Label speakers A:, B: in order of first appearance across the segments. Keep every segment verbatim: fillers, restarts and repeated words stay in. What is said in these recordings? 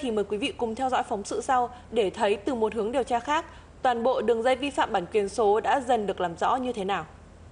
A: thì mời quý vị cùng theo dõi phóng sự sau để thấy từ một hướng điều tra khác, toàn bộ đường dây vi phạm bản quyền số đã dần được làm rõ như thế nào.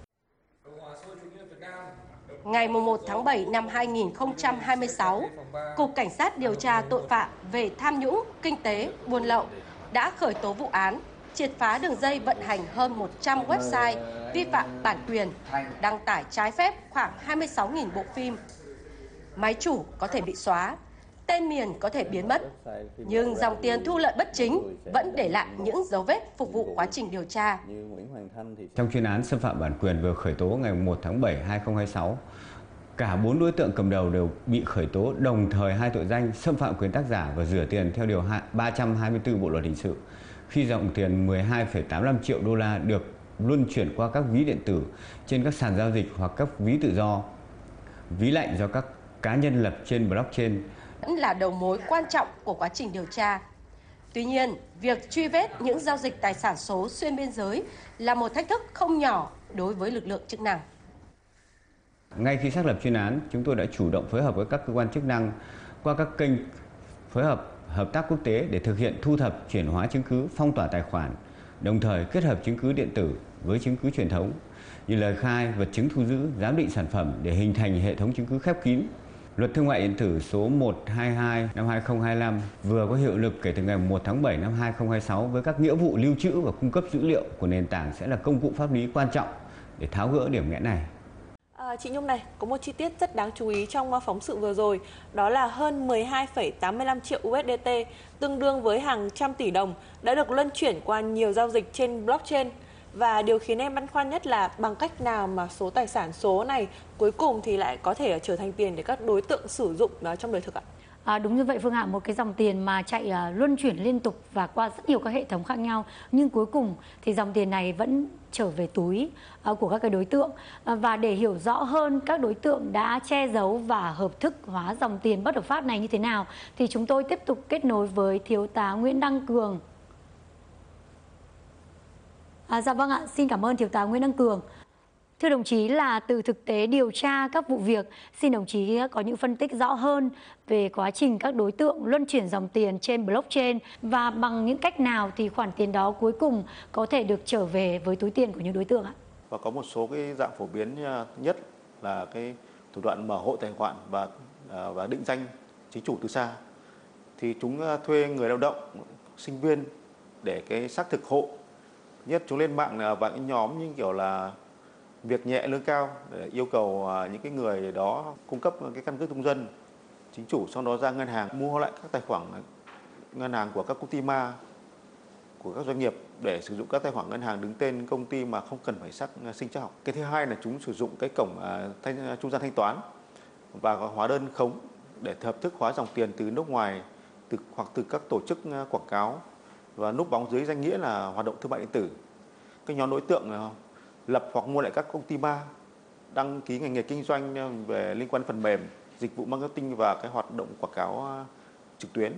B: Ngày một tháng bảy năm hai nghìn không trăm hai mươi sáu, Cục Cảnh sát điều tra tội phạm về tham nhũng, kinh tế, buôn lậu đã khởi tố vụ án, triệt phá đường dây vận hành hơn một trăm website vi phạm bản quyền, đăng tải trái phép khoảng hai mươi sáu nghìn bộ phim. Máy chủ có thể bị xóa, tên miền có thể biến mất, nhưng dòng tiền thu lợi bất chính vẫn để lại những dấu vết phục vụ quá trình điều tra.
C: Trong chuyên án xâm phạm bản quyền vừa khởi tố ngày một tháng bảy năm hai nghìn không trăm hai mươi sáu, cả bốn đối tượng cầm đầu đều bị khởi tố đồng thời hai tội danh xâm phạm quyền tác giả và rửa tiền theo điều ba trăm hai mươi tư Bộ luật hình sự, khi dòng tiền mười hai phẩy tám mươi lăm triệu đô la được luân chuyển qua các ví điện tử trên các sàn giao dịch hoặc các ví tự do, ví lạnh do các cá nhân lập trên blockchain.
B: Vẫn là đầu mối quan trọng của quá trình điều tra. Tuy nhiên, việc truy vết những giao dịch tài sản số xuyên biên giới là một thách thức không nhỏ đối với lực lượng chức năng.
C: Ngay khi xác lập chuyên án, chúng tôi đã chủ động phối hợp với các cơ quan chức năng qua các kênh phối hợp hợp tác quốc tế để thực hiện thu thập, chuyển hóa chứng cứ, phong tỏa tài khoản, đồng thời kết hợp chứng cứ điện tử với chứng cứ truyền thống như lời khai, vật chứng thu giữ, giám định sản phẩm để hình thành hệ thống chứng cứ khép kín. Luật Thương mại điện tử số một trăm hai mươi hai năm hai nghìn không trăm hai mươi lăm vừa có hiệu lực kể từ ngày một tháng bảy năm hai nghìn không trăm hai mươi sáu với các nghĩa vụ lưu trữ và cung cấp dữ liệu của nền tảng sẽ là công cụ pháp lý quan trọng để tháo gỡ điểm nghẽn này.
A: À, chị Nhung này, có một chi tiết rất đáng chú ý trong phóng sự vừa rồi, đó là hơn mười hai phẩy tám mươi lăm triệu u ét đê tê, tương đương với hàng trăm tỷ đồng, đã được luân chuyển qua nhiều giao dịch trên blockchain. Và điều khiến em băn khoăn nhất là bằng cách nào mà số tài sản số này cuối cùng thì lại có thể trở thành tiền để các đối tượng sử dụng trong đời thực ạ?
D: À, đúng như vậy Phương Hạ, một cái dòng tiền mà chạy uh, luân chuyển liên tục và qua rất nhiều các hệ thống khác nhau, nhưng cuối cùng thì dòng tiền này vẫn trở về túi uh, của các cái đối tượng. Uh, và để hiểu rõ hơn các đối tượng đã che giấu và hợp thức hóa dòng tiền bất hợp pháp này như thế nào, thì chúng tôi tiếp tục kết nối với Thiếu tá Nguyễn Đăng Cường. À, dạ vâng ạ, xin cảm ơn Thiếu tá Nguyễn Đăng Cường. Thưa đồng chí, là từ thực tế điều tra các vụ việc, xin đồng chí có những phân tích rõ hơn về quá trình các đối tượng luân chuyển dòng tiền trên blockchain và bằng những cách nào thì khoản tiền đó cuối cùng có thể được trở về với túi tiền của những đối tượng ạ?
E: Và có một số cái dạng phổ biến nhất là cái thủ đoạn mở hộ tài khoản và và định danh chính chủ từ xa. Thì chúng thuê người lao động, sinh viên để cái xác thực hộ. Nhất chúng lên mạng là vào những nhóm như kiểu là việc nhẹ lương cao để yêu cầu những cái người đó cung cấp cái căn cước công dân chính chủ, sau đó ra ngân hàng mua lại các tài khoản ngân hàng của các công ty ma, của các doanh nghiệp để sử dụng các tài khoản ngân hàng đứng tên công ty mà không cần phải xác sinh trắc học. Cái thứ hai là chúng sử dụng cái cổng thanh, trung gian thanh toán và hóa đơn khống để hợp thức hóa dòng tiền từ nước ngoài từ hoặc từ các tổ chức quảng cáo và núp bóng dưới danh nghĩa là hoạt động thương mại điện tử. Các nhóm đối tượng lập hoặc mua lại các công ty ma, đăng ký ngành nghề kinh doanh về liên quan đến phần mềm, dịch vụ marketing và cái hoạt động quảng cáo trực tuyến.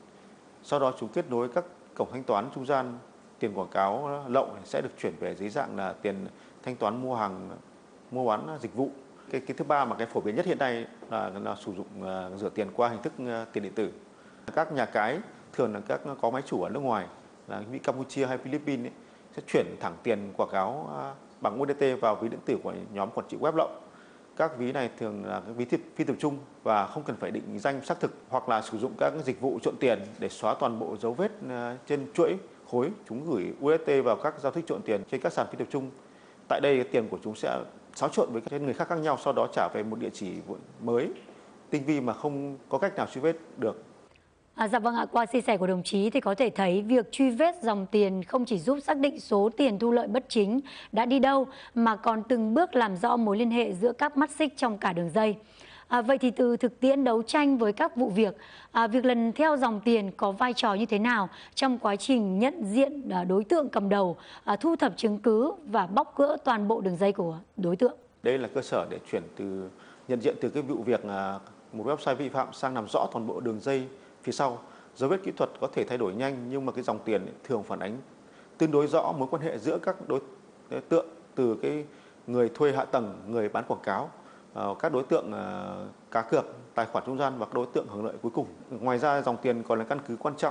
E: Sau đó chúng kết nối các cổng thanh toán trung gian, tiền quảng cáo lậu sẽ được chuyển về dưới dạng là tiền thanh toán mua hàng, mua bán dịch vụ. Cái, cái thứ ba mà cái phổ biến nhất hiện nay là, là sử dụng uh, rửa tiền qua hình thức uh, tiền điện tử. Các nhà cái thường là các có máy chủ ở nước ngoài, là như Campuchia hay Philippines ấy, sẽ chuyển thẳng tiền quảng cáo uh, bằng u ét đê tê vào ví điện tử của nhóm quản trị web lậu. Các ví này thường là các ví phi tập trung và không cần phải định danh xác thực, hoặc là sử dụng các dịch vụ trộn tiền để xóa toàn bộ dấu vết trên chuỗi khối. Chúng gửi u ét đê tê vào các giao thức trộn tiền trên các sàn phi tập trung. Tại đây tiền của chúng sẽ xáo trộn với các người khác khác nhau, sau đó trả về một địa chỉ mới, tinh vi mà không có cách nào truy vết được.
D: À, dạ vâng ạ, qua chia sẻ của đồng chí thì có thể thấy việc truy vết dòng tiền không chỉ giúp xác định số tiền thu lợi bất chính đã đi đâu, mà còn từng bước làm rõ mối liên hệ giữa các mắt xích trong cả đường dây. À, vậy thì từ thực tiễn đấu tranh với các vụ việc, à, việc lần theo dòng tiền có vai trò như thế nào trong quá trình nhận diện à, đối tượng cầm đầu, à, thu thập chứng cứ và bóc gỡ toàn bộ đường dây của đối tượng?
E: Đây là cơ sở để chuyển từ nhận diện từ cái vụ việc à, một website vi phạm sang làm rõ toàn bộ đường dây phía sau. Dấu vết kỹ thuật có thể thay đổi nhanh, nhưng mà cái dòng tiền thường phản ánh tương đối rõ mối quan hệ giữa các đối tượng, từ cái người thuê hạ tầng, người bán quảng cáo, các đối tượng cá cược tài khoản trung gian và các đối tượng hưởng lợi cuối cùng. Ngoài ra, dòng tiền còn là căn cứ quan trọng